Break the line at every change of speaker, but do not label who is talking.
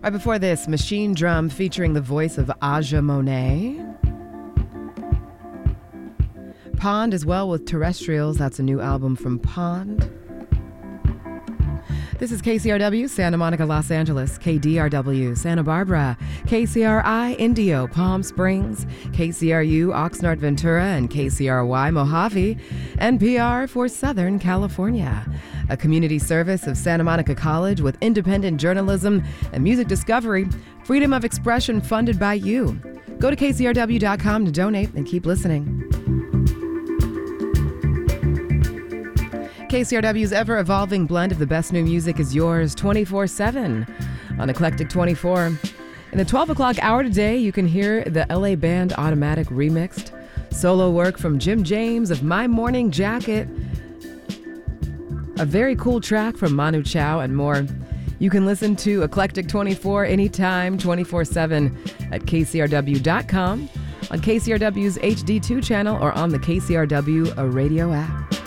Right before this, Machine Drum featuring the voice of Aja Monet. Pond as well with Terrestrials. That's a new album from Pond. This is KCRW, Santa Monica, Los Angeles, KDRW, Santa Barbara, KCRI, Indio, Palm Springs, KCRU, Oxnard, Ventura, and KCRY, Mojave, NPR for Southern California. A community service of Santa Monica College with independent journalism and music discovery, freedom of expression funded by you. Go to kcrw.com to donate and keep listening. KCRW's ever-evolving blend of the best new music is yours 24/7 on Eclectic 24. In the 12 o'clock hour today, you can hear the LA band Automatic remixed, solo work from Jim James of My Morning Jacket, a very cool track from Manu Chao, and more. You can listen to Eclectic 24 anytime, 24/7 at kcrw.com, on KCRW's HD2 channel, or on the KCRW radio app.